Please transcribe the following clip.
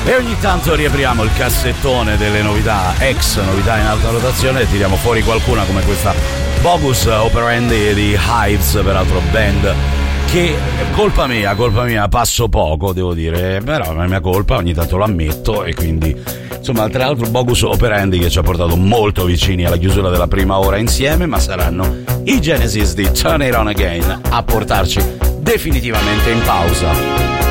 E ogni tanto riapriamo il cassettone delle novità, ex novità in alta rotazione, e tiriamo fuori qualcuna come questa Bogus Operandi di Hives, peraltro band che colpa mia, passo poco, devo dire, però non è mia colpa, ogni tanto lo ammetto, e quindi insomma, tra l'altro Bogus Operandi che ci ha portato molto vicini alla chiusura della prima ora insieme, ma saranno i Genesis di Turn It On Again a portarci definitivamente in pausa.